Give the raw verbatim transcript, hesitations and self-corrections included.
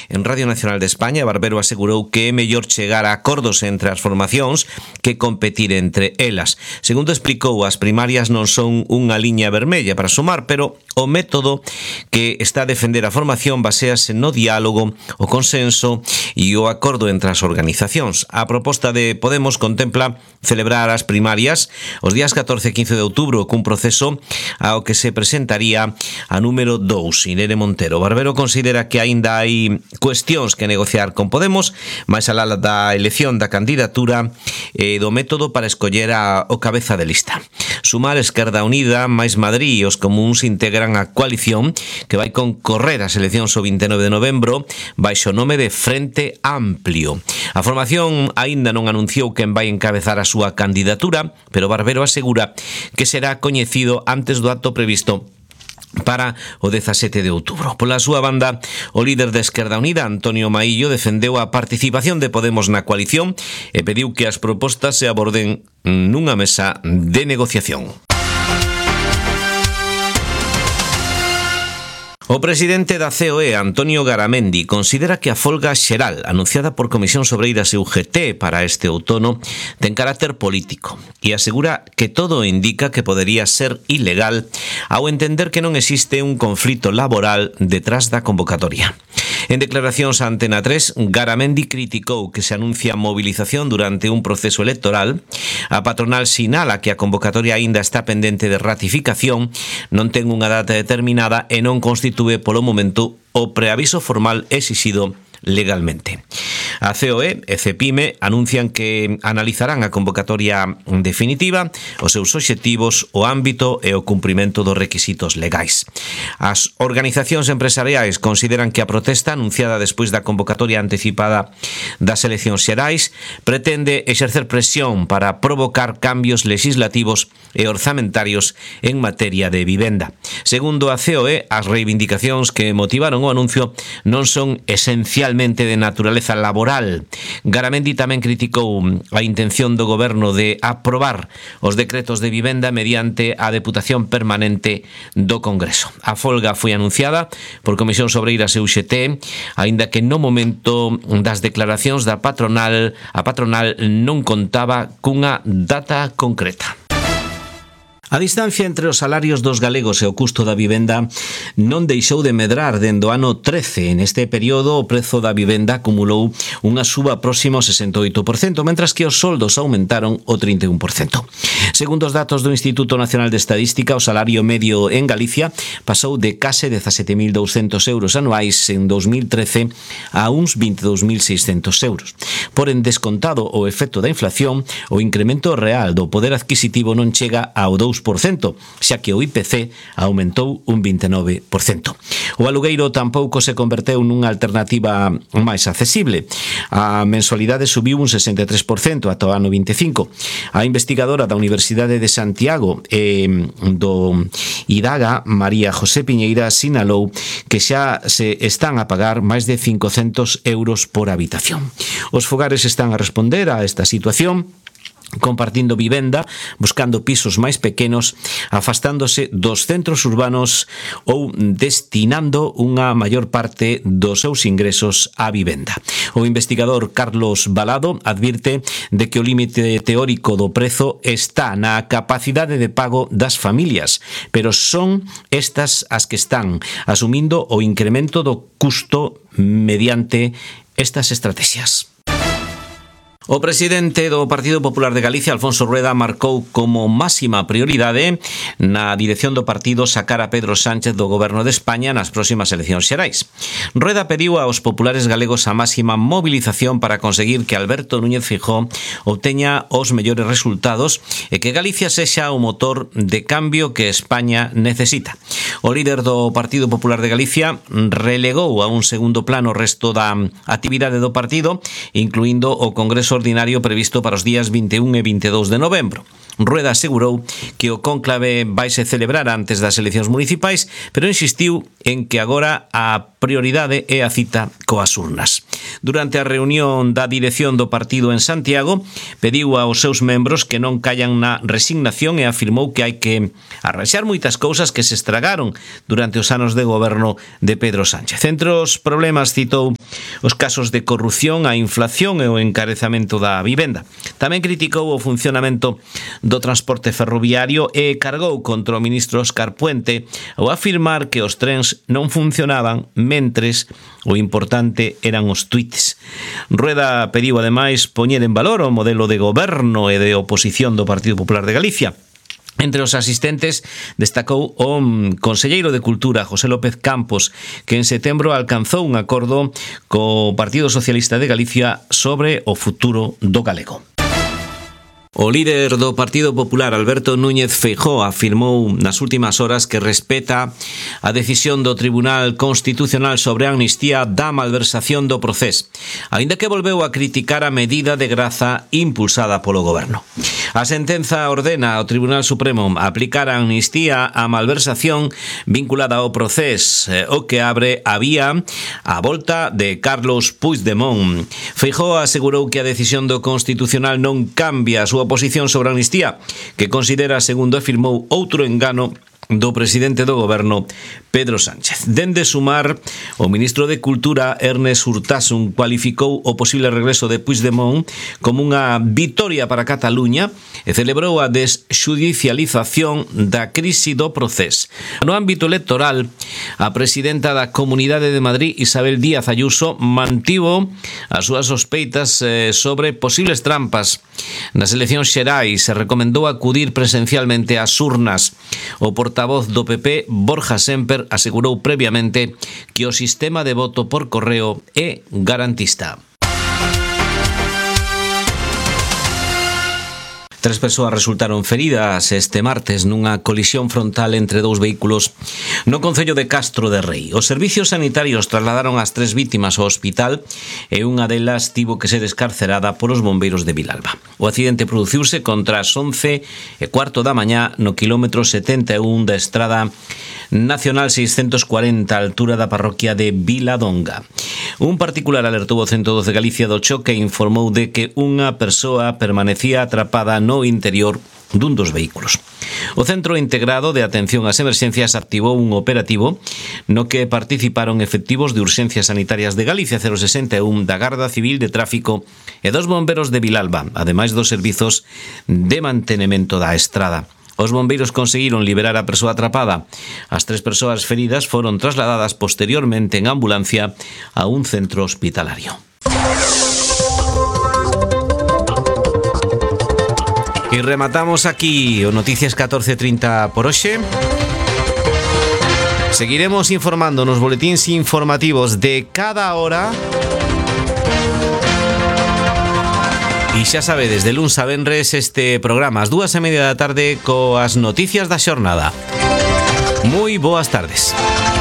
En Radio Nacional de España, Barbero asegurou que é mellor chegar a acordos entre as formacións que competir entre elas. Segundo explicou, as primarias non son unha liña vermella para sumar, pero o método que está a defender a formación basease no diálogo, o consenso e o acordo entre as organizacións. A proposta de Podemos contempla celebrar as primarias os días catorce e quince de outubro cun proceso ao que se presentaría a número dous, Irene Montero. Barbero considera que aínda hai cuestións que negociar con Podemos, máis alá da elección da candidatura e do método para escoller a, o cabeza de lista. Sumar, Esquerda Unida, máis Madrid e os comuns integran a coalición que vai concorrer ás eleccións o vinte e nove de novembro baixo o nome de Frente Amplio. A formación aínda non anunciou quen vai encabezar a súa candidatura, pero Barbero asegura que será coñecido antes do acto previsto para o dezasete de outubro. Pola súa banda, o líder de Esquerda Unida, Antonio Maillo, defendeu a participación de Podemos na coalición e pediu que as propostas se aborden nunha mesa de negociación. O presidente da C O E, Antonio Garamendi, considera que a folga xeral anunciada por Comisións Obreiras e U G T para este outono ten carácter político e asegura que todo indica que podería ser ilegal ao entender que non existe un conflito laboral detrás da convocatoria. En declaracións a Antena tres, Garamendi criticou que se anuncia movilización durante un proceso electoral. A patronal sinala que a convocatoria aínda está pendente de ratificación, non ten unha data determinada e non constitúe polo momento o preaviso formal exixido legalmente. A C O E e Cepime anuncian que analizarán a convocatoria definitiva, os seus obxectivos, o ámbito e o cumprimento dos requisitos legais. As organizacións empresariais consideran que a protesta anunciada despois da convocatoria anticipada das eleccións xerais pretende exercer presión para provocar cambios legislativos e orzamentarios en materia de vivenda. Segundo a C O E, as reivindicacións que motivaron o anuncio non son esencialmente de naturaleza laboral. Garamendi tamén criticou a intención do goberno de aprobar os decretos de vivenda mediante a Deputación Permanente do Congreso. A folga foi anunciada por Comisións Obreiras e U G T, aínda que no momento das declaracións da patronal, a patronal non contaba cunha data concreta. A distancia entre os salarios dos galegos e o custo da vivenda non deixou de medrar dende o ano trece. Neste período, o prezo da vivenda acumulou unha suba próxima ao sesenta e oito por cento, mentras que os soldos aumentaron o trinta e un por cento. Segundo os datos do Instituto Nacional de Estadística, o salario medio en Galicia pasou de case dezasete mil douscentos euros anuais en dos mil trece a uns vinte e dous mil seiscentos euros. Porén, descontado o efecto da inflación, o incremento real do poder adquisitivo non chega ao dous por cento, xa que o I P C aumentou un vinte e nove por cento. O alugueiro tampouco se converteu nunha alternativa máis accesible. A mensualidade subiu un sesenta e tres por cento ata o ano vinte e cinco. A investigadora da Universidade de Santiago e do IDAGA, María José Piñeira, sinalou que xa se están a pagar máis de cincocentos euros por habitación. Os fogares están a responder a esta situación compartindo vivenda, buscando pisos máis pequenos, afastándose dos centros urbanos ou destinando unha maior parte dos seus ingresos á vivenda. O investigador Carlos Balado advirte de que o límite teórico do prezo está na capacidade de pago das familias, pero son estas as que están asumindo o incremento do custo mediante estas estrategias. O presidente do Partido Popular de Galicia, Alfonso Rueda, marcou como máxima prioridade na dirección do partido sacar a Pedro Sánchez do goberno de España nas próximas eleccións xerais. Rueda pediu aos populares galegos a máxima movilización para conseguir que Alberto Núñez Feijóo obteña os mellores resultados e que Galicia sexa o motor de cambio que España necesita. O líder do Partido Popular de Galicia relegou a un segundo plano o resto da actividade do partido, incluindo o Congreso ordinario previsto para os días vinte e un e vinte e dous de novembro. Rueda asegurou que o cónclave vaise celebrar antes das eleccións municipais, pero insistiu en que agora a prioridade é a cita coas urnas. Durante a reunión da dirección do partido en Santiago, pediu aos seus membros que non callan na resignación e afirmou que hai que arranxar moitas cousas que se estragaron durante os anos de goberno de Pedro Sánchez. Entre os problemas citou os casos de corrupción, a inflación e o encarecamento da vivenda. Tamén criticou o funcionamento do transporte ferroviario e cargou contra o ministro Óscar Puente ao afirmar que os trens non funcionaban mentres o importante eran os tuits. Rueda pediu ademais poñer en valor o modelo de goberno e de oposición do Partido Popular de Galicia. Entre os asistentes destacou o conselleiro de Cultura, José López Campos, que en setembro alcanzou un acordo co Partido Socialista de Galicia sobre o futuro do galego. O líder do Partido Popular, Alberto Núñez Feijóo, afirmou nas últimas horas que respeta a decisión do Tribunal Constitucional sobre a amnistía da malversación do Procés, aínda que volveu a criticar a medida de graza impulsada polo Goberno. A sentenza ordena ao Tribunal Supremo aplicar a amnistía á malversación vinculada ao Procés, o que abre a vía á volta de Carlos Puigdemont. Feijóo asegurou que a decisión do Constitucional non cambia a súa posición sobre a amnistía, que considera, segundo afirmou, outro engano do presidente do goberno, Pedro Sánchez. Dende Sumar, o ministro de Cultura, Ernest Urtasun, cualificou o posible regreso de Puigdemont como unha vitoria para Cataluña e celebrou a desxudicialización da crise do Procés. No ámbito electoral, a presidenta da Comunidade de Madrid, Isabel Díaz Ayuso, mantivo as súas sospeitas sobre posibles trampas nas eleccións xerais e recomendou acudir presencialmente ás urnas. O portavoz do P P, Borja Semper, asegurou previamente que o sistema de voto por correo é garantista. Tres persoas resultaron feridas este martes nunha colisión frontal entre dous vehículos no concello de Castro de Rei. Os servicios sanitarios trasladaron as tres vítimas ao hospital e unha delas tivo que ser escarcerada polos bombeiros de Vilalba. O accidente produciuse contra as once e cuarto da mañá no quilómetro setenta e un da estrada Nacional seiscentos cuarenta, a altura da parroquia de Viladonga. Un particular alertou o ciento doce Galicia do choque e informou de que unha persoa permanecía atrapada no interior dun dos vehículos. O Centro Integrado de Atención ás Emerxencias activou un operativo no que participaron efectivos de Urxencias Sanitarias de Galicia cero sesenta e un, da Garda Civil de Tráfico e dos bomberos de Vilalba, ademais dos servizos de mantenemento da estrada. Os bombeiros conseguiron liberar a persoa atrapada. As tres persoas feridas foron trasladadas posteriormente en ambulancia a un centro hospitalario. E rematamos aquí o Noticias catorce trinta por hoxe. Seguiremos informando nos boletíns informativos de cada hora. E xa sabedes, de luns a venres este programa ás dúas e media da tarde coas noticias da xornada. Moi boas tardes.